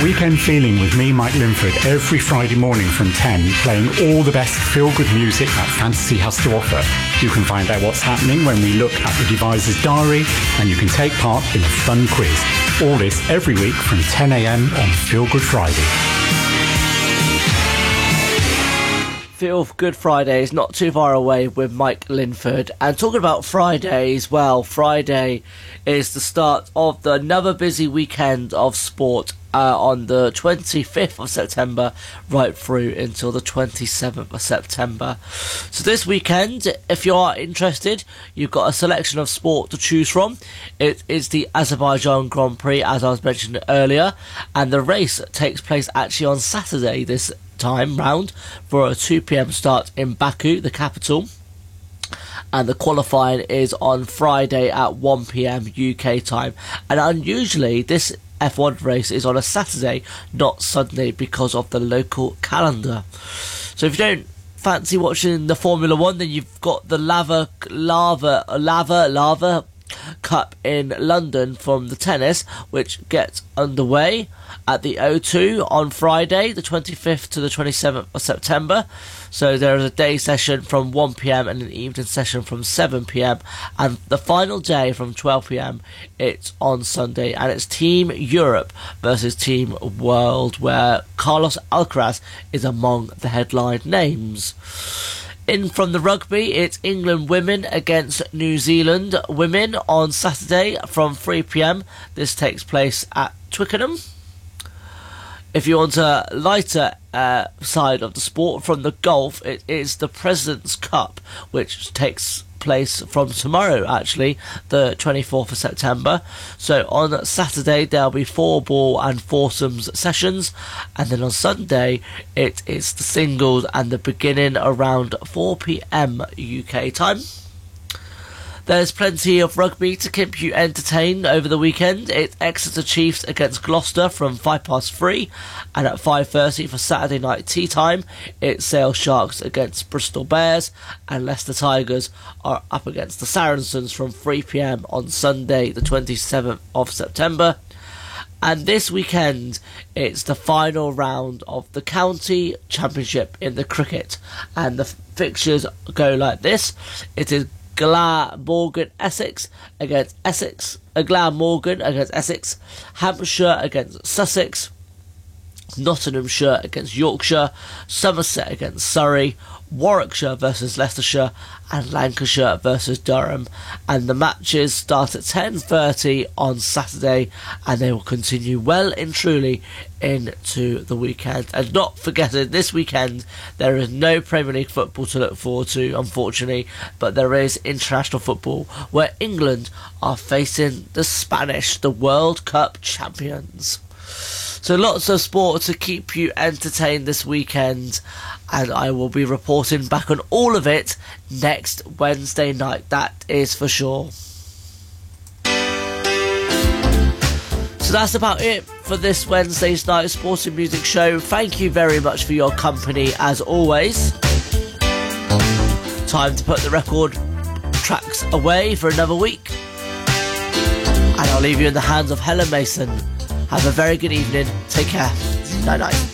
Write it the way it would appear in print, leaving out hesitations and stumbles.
Weekend Feeling with me, Mike Linford, every Friday morning from 10, playing all the best feel-good music that fantasy has to offer. You can find out what's happening when we look at the deviser's diary, and you can take part in a fun quiz. All this every week from 10 a.m. on Feel Good Friday. Feel Good Fridays, not too far away with Mike Linford. And talking about Fridays, well, Friday is the start of another busy weekend of sport on the 25th of September right through until the 27th of September. So this weekend, if you are interested, you've got a selection of sport to choose from. It is the Azerbaijan Grand Prix, as I was mentioning earlier, and the race takes place actually on Saturday this time round for a 2 p.m. start in Baku, the capital, and the qualifying is on Friday at 1 p.m. UK time. And unusually this F1 race is on a Saturday, not Sunday, because of the local calendar. So if you don't fancy watching the Formula 1, then you've got the Lava Cup in London from the tennis, which gets underway at the O2 on Friday, the 25th to the 27th of September. So there is a day session from 1 p.m. and an evening session from 7 p.m. and the final day from 12 p.m. it's on Sunday, and it's Team Europe versus Team World, where Carlos Alcaraz is among the headline names. In from the rugby, it's England women against New Zealand women on Saturday from 3 p.m. This takes place at Twickenham. If you want a lighter side of the sport, from the golf, it is the President's Cup, which takes place from tomorrow, actually, the 24th of September. So on Saturday there'll be 4-ball and foursomes sessions, and then on Sunday it is the singles and the beginning around 4 p.m. UK time. There's plenty of rugby to keep you entertained over the weekend. It's Exeter Chiefs against Gloucester from 3:05, and at 5:30 for Saturday night tea time, it's Sale Sharks against Bristol Bears, and Leicester Tigers are up against the Saracens from 3 p.m. on Sunday, the 27th of September. And this weekend, it's the final round of the County Championship in the cricket, and the fixtures go like this. It is Glamorgan against Essex, Hampshire against Sussex, Nottinghamshire against Yorkshire, Somerset against Surrey, Warwickshire versus Leicestershire, and Lancashire versus Durham. And the matches start at 10:30 on Saturday, and they will continue well and truly into the weekend. And not forgetting, this weekend there is no Premier League football to look forward to, unfortunately, but there is international football where England are facing the Spanish, the World Cup champions. So lots of sport to keep you entertained this weekend, and I will be reporting back on all of it next Wednesday night, that is for sure. So that's about it for this Wednesday's night sporting music show. Thank you very much for your company as always. Time to put the record tracks away for another week, and I'll leave you in the hands of Helen Mason. Have a very good evening. Take care. Night night.